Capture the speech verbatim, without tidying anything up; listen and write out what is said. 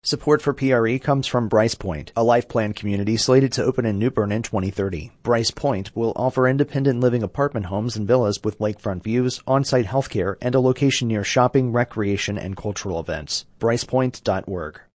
Support for P R E comes from Bryce Point, a life plan community slated to open in New Bern in twenty thirty. Bryce Point will offer independent living apartment homes and villas with lakefront views, on-site healthcare, and a location near shopping, recreation, and cultural events. bryce point dot org.